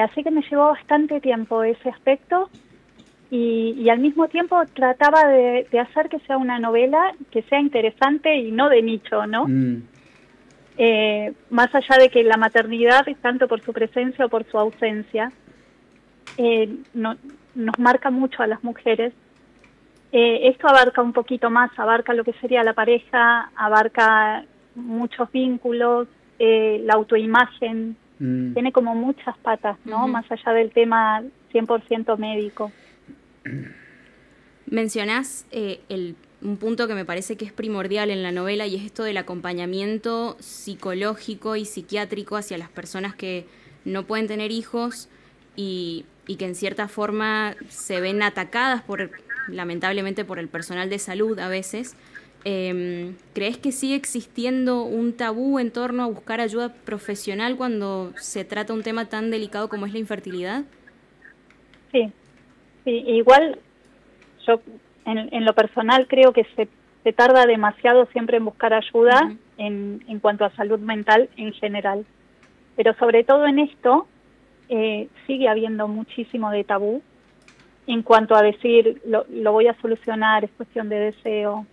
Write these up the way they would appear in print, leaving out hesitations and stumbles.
Así que me llevó bastante tiempo ese aspecto y al mismo tiempo trataba de hacer que sea una novela que sea interesante y no de nicho, ¿no? Más allá de que la maternidad, tanto por su presencia o por su ausencia, nos marca mucho a las mujeres. Esto abarca un poquito más, abarca lo que sería la pareja, abarca muchos vínculos, la autoimagen, tiene como muchas patas, ¿no? Más allá del tema 100% médico. Mencionás un punto que me parece que es primordial en la novela y es esto del acompañamiento psicológico y psiquiátrico hacia las personas que no pueden tener hijos y que en cierta forma se ven atacadas lamentablemente por el personal de salud a veces. ¿Crees que sigue existiendo un tabú en torno a buscar ayuda profesional cuando se trata un tema tan delicado como es la infertilidad? Sí, igual yo en lo personal creo que se tarda demasiado siempre en buscar ayuda en cuanto a salud mental en general, pero sobre todo en esto sigue habiendo muchísimo de tabú en cuanto a decir lo voy a solucionar, es cuestión de deseo.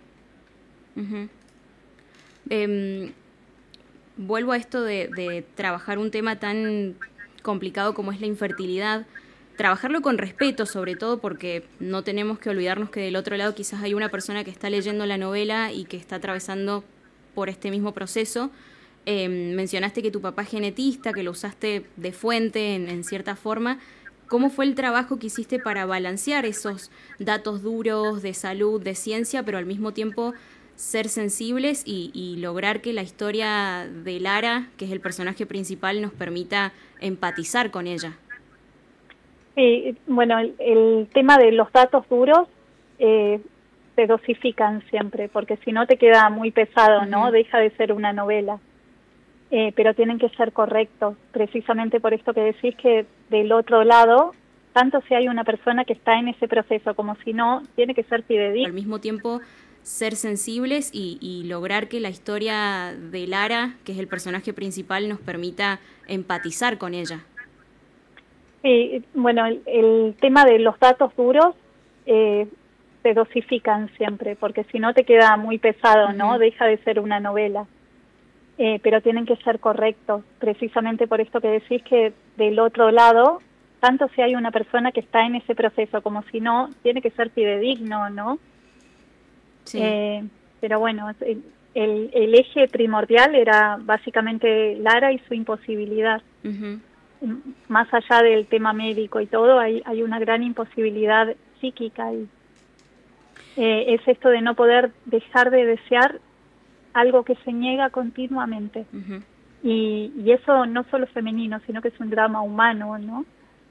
Vuelvo a esto de trabajar un tema tan complicado como es la infertilidad, trabajarlo con respeto sobre todo, porque no tenemos que olvidarnos que del otro lado quizás hay una persona que está leyendo la novela y que está atravesando por este mismo proceso. Mencionaste que tu papá es genetista, que lo usaste de fuente en cierta forma. ¿Cómo fue el trabajo que hiciste para balancear esos datos duros de salud, de ciencia, pero al mismo tiempo ser sensibles y lograr que la historia de Lara, que es el personaje principal, nos permita empatizar con ella? Sí, bueno, el tema de los datos duros se dosifican siempre, porque si no te queda muy pesado, ¿no? Deja de ser una novela. Pero tienen que ser correctos, precisamente por esto que decís que del otro lado, tanto si hay una persona que está en ese proceso como si no, tiene que ser fidedigno. Al mismo tiempo ser sensibles y lograr que la historia de Lara, que es el personaje principal, nos permita empatizar con ella. Sí, bueno, el tema de los datos duros se dosifican siempre, porque si no te queda muy pesado, ¿no? Deja de ser una novela. Pero tienen que ser correctos, precisamente por esto que decís que del otro lado, tanto si hay una persona que está en ese proceso como si no, tiene que ser fidedigno, ¿no? Sí. Pero bueno, el eje primordial era básicamente Lara y su imposibilidad. Más allá del tema médico y todo, hay una gran imposibilidad psíquica y es esto de no poder dejar de desear algo que se niega continuamente. Y eso no solo femenino, sino que es un drama humano, ¿no?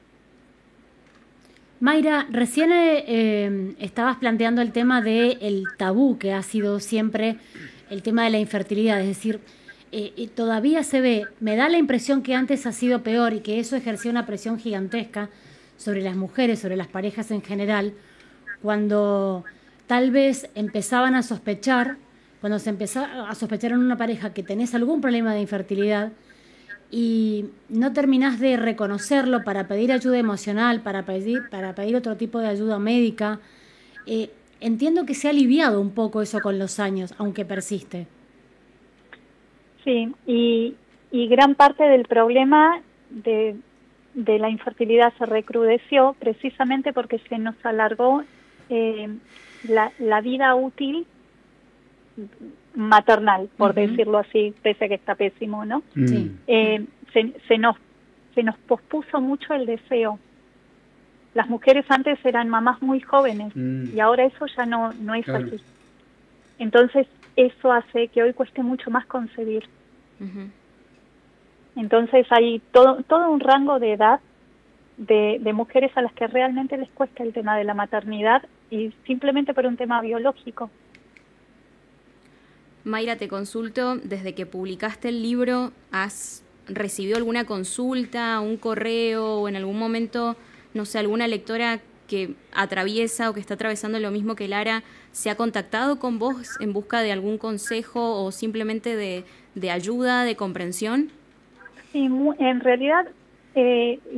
Mayra, recién estabas planteando el tema del tabú que ha sido siempre el tema de la infertilidad, es decir, todavía se ve, me da la impresión que antes ha sido peor y que eso ejercía una presión gigantesca sobre las mujeres, sobre las parejas en general, cuando tal vez empezaban a sospechar, cuando se empezaba a sospechar en una pareja que tenés algún problema de infertilidad y no terminás de reconocerlo para pedir ayuda emocional, para pedir otro tipo de ayuda médica. Entiendo que se ha aliviado un poco eso con los años, aunque persiste. Sí, y gran parte del problema de la infertilidad se recrudeció precisamente porque se nos alargó la vida útil maternal, por decirlo así, pese a que está pésimo, ¿no? Sí. Se nos pospuso mucho el deseo. Las mujeres antes eran mamás muy jóvenes y ahora eso ya no es así. Entonces eso hace que hoy cueste mucho más concebir. Entonces hay todo un rango de edad de mujeres a las que realmente les cuesta el tema de la maternidad y simplemente por un tema biológico. Mayra, te consulto, desde que publicaste el libro, ¿has recibido alguna consulta, un correo o en algún momento, no sé, alguna lectora que atraviesa o que está atravesando lo mismo que Lara, se ha contactado con vos en busca de algún consejo o simplemente de ayuda, de comprensión? Sí, en realidad